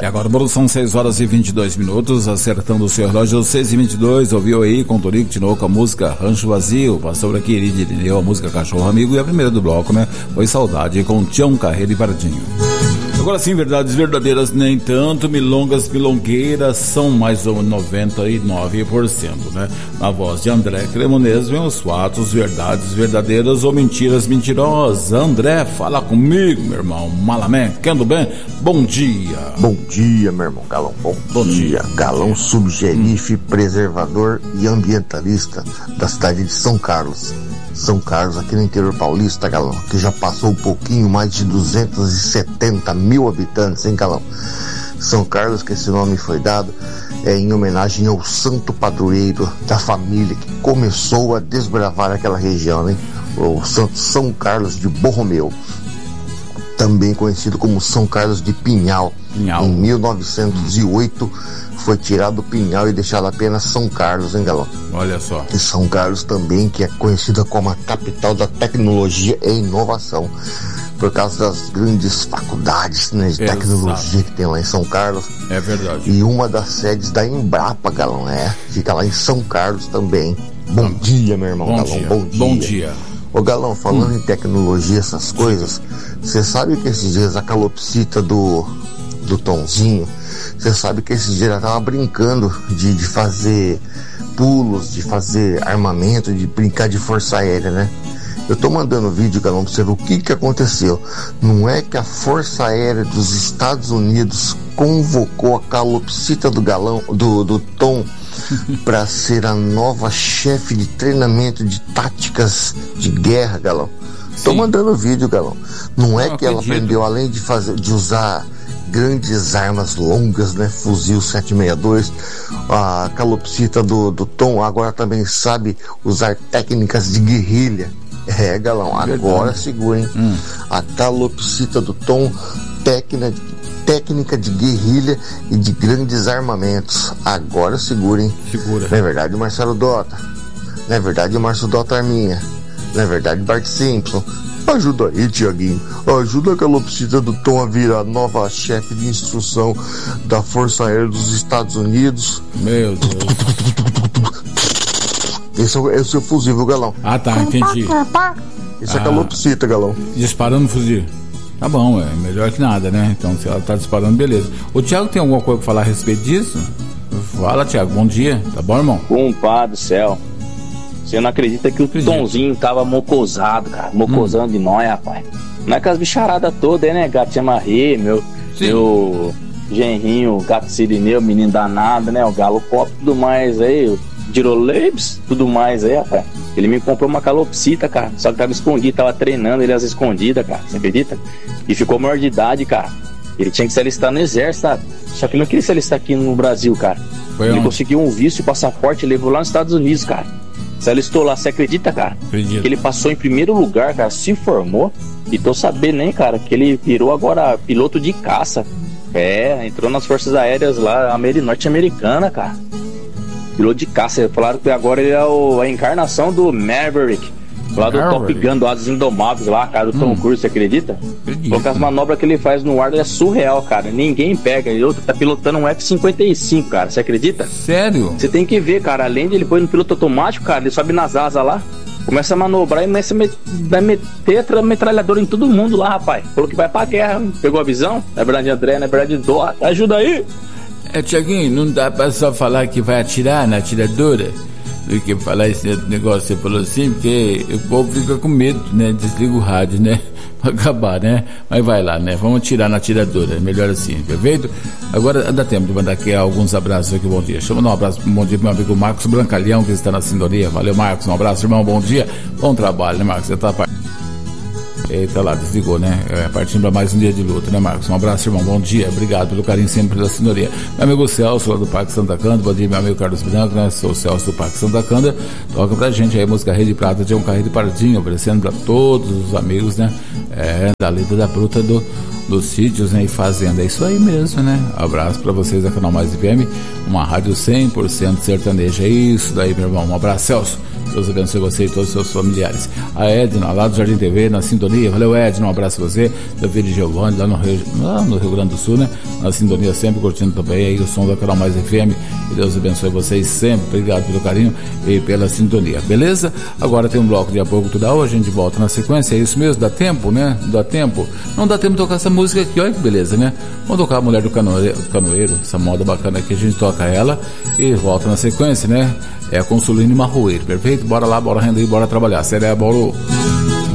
E agora, são 6h22, acertando o seu relógio, 6h22, ouviu aí com Tonico Tinoco a música Rancho Vazio, passou por aqui Iridia Irineu, a música Cachorro Amigo, e a primeira do bloco, né, foi Saudade com Tião Carreiro e Pardinho. Agora sim, verdades verdadeiras, nem tanto, milongas milongueiras são mais ou menos 99%, né? Na voz de André Cremonês vem os fatos, verdades verdadeiras ou mentiras mentirosas. André, fala comigo, meu irmão. Malamé, quendo bem? Bom dia. Bom dia, meu irmão Galão. Bom dia. Galão, subxerife, preservador e ambientalista da cidade de São Carlos. São Carlos, aqui no interior paulista, Galão, que já passou um pouquinho mais de 270 mil habitantes, hein, Galão? São Carlos, que esse nome foi dado em homenagem ao santo padroeiro da família que começou a desbravar aquela região, hein? O santo São Carlos de Borromeu, também conhecido como São Carlos de Pinhal. Em 1908 foi tirado o Pinhal e deixado apenas São Carlos, hein, Galão? Olha só. E São Carlos também, que é conhecida como a capital da tecnologia e inovação, por causa das grandes faculdades, né, de tecnologia que tem lá em São Carlos. É verdade. E uma das sedes da Embrapa, Galão, fica lá em São Carlos também. Bom dia, meu irmão, Galão. Bom dia. Ô, Galão, falando em tecnologia, essas coisas, você sabe que esses dias a calopsita do Tonzinho, você sabe que esses dias ela tava brincando de fazer pulos, de fazer armamento, de brincar de força aérea, né? Eu tô mandando vídeo, Galão, pra você ver o que aconteceu. Não é que a Força Aérea dos Estados Unidos convocou a calopsita do Tom para ser a nova chefe de treinamento de táticas de guerra, Galão. Sim. Tô mandando vídeo, Galão. Não é que ela aprendeu, além de usar grandes armas longas, né, fuzil 762, a calopsita do Tom agora também sabe usar técnicas de guerrilha. Galão, agora segura, hein? A calopsita do Tom, técnica de guerrilha e de grandes armamentos. Agora segura, hein? Segura. Não é verdade, Marcelo Dota? Não é verdade, Márcio Dota Arminha? Não é verdade, Bart Simpson? Ajuda aí, Tiaguinho. Ajuda a calopsita do Tom a virar nova chefe de instrução da Força Aérea dos Estados Unidos. Meu Deus. Esse é o seu fuzil, Galão. Ah, tá, entendi. Esse é a calopsita, Galão. Disparando o fuzil. Tá bom, é melhor que nada, né? Então, se ela tá disparando, beleza. O Thiago tem alguma coisa pra falar a respeito disso? Fala, Thiago, bom dia. Tá bom, irmão? Compadre do céu. Você não acredita que o Tonzinho tava mocosado, cara? Mocosando de nós, rapaz. Não é com as bicharadas todas, né? Gatinha Marrê, meu genrinho, gato Sirineu, menino danado, né? O Galo Pop, tudo mais aí, o Giroleibs, tudo mais aí, rapaz. Ele me comprou uma calopsita, cara. Só que tava escondido, tava treinando ele às escondidas, cara. Você acredita? E ficou maior de idade, cara. Ele tinha que se alistar no exército, sabe? Só que ele não queria se alistar aqui no Brasil, cara. Ele conseguiu um visto e passaporte e levou lá nos Estados Unidos, cara. Se alistou lá, você acredita, cara? Acredito. Que ele passou em primeiro lugar, cara, se formou. E tô sabendo, hein, cara, que ele virou agora piloto de caça. Entrou nas forças aéreas lá, norte-americana, cara. Piloto de caça. Falaram que agora ele é a encarnação do Maverick, lá do Top Gun, do Asas Indomáveis lá, cara, do Tom Cruise, você acredita? Porque as manobras que ele faz no ar é surreal, cara. Ninguém pega. Ele tá pilotando um F-55, cara, você acredita? Sério? Você tem que ver, cara. Além de ele pôr no piloto automático, cara, ele sobe nas asas lá, começa a manobrar e começa a meter a metralhadora em todo mundo lá, rapaz. Falou que vai pra guerra. Pegou a visão? Na verdade, André, na verdade, Dota. Ajuda aí! Tiaguinho, não dá pra só falar que vai atirar na atiradora do que falar esse negócio, você falou assim, porque o povo fica com medo, né? Desliga o rádio, né? Pra acabar, né? Mas vai lá, né? Vamos atirar na atiradora, melhor assim, perfeito? Agora dá tempo de mandar aqui alguns abraços aqui, bom dia. Deixa eu mandar um abraço, bom dia pro meu amigo Marcos Brancalhão, que está na sintonia. Valeu, Marcos, um abraço, irmão, bom dia. Bom trabalho, né, Marcos? Você tá Eita lá, desligou, né? Partindo para mais um dia de luta, né, Marcos? Um abraço, irmão, bom dia, obrigado pelo carinho sempre pela sintonia. Meu amigo Celso, lá do Parque Santa Canda, bom dia, meu amigo Carlos Branco, né? Sou o Celso do Parque Santa Canda. Toca pra gente aí, música Rede Prata de um Carreiro de Pardinho, oferecendo pra todos os amigos, né? Da lida da bruta dos sítios, né? E fazenda, é isso aí mesmo, né? Abraço pra vocês da Canal Mais FM, uma rádio 100% sertaneja, é isso daí, meu irmão, um abraço, Celso. Deus abençoe você e todos os seus familiares. A Edna, lá do Jardim TV, na sintonia. Valeu, Edna, um abraço a você. Da Vila de Giovanni, lá no Rio Grande do Sul, né? Na sintonia, sempre curtindo também aí o som da Canal Mais FM. E Deus abençoe vocês sempre. Obrigado pelo carinho e pela sintonia, beleza? Agora tem um bloco de apoio cultural, a gente volta na sequência. É isso mesmo? Dá tempo, né? Dá tempo. Não dá tempo de tocar essa música aqui, olha que beleza, né? Vamos tocar a Mulher do Canoeiro, essa moda bacana aqui, a gente toca ela e volta na sequência, né? É a Consuline Marroeiro, perfeito? Bora lá, bora render, bora trabalhar. Cerebro.